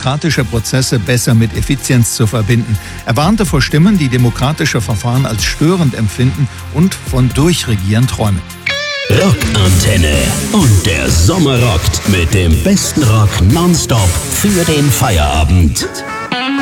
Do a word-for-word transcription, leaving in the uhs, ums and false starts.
demokratische Prozesse besser mit Effizienz zu verbinden. Er warnte vor Stimmen, die demokratische Verfahren als störend empfinden und von Durchregieren träumen. Rockantenne. Und der Sommer rockt mit dem besten Rock nonstop für den Feierabend.